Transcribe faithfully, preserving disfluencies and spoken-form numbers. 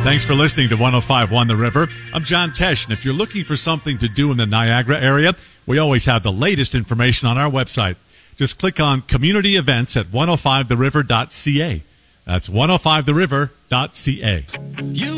Thanks for listening to one oh five point one The River. I'm John Tesh, and if you're looking for something to do in the Niagara area, we always have the latest information on our website. Just click on Community Events at one oh five the river dot c a. That's one oh five the river dot c a. You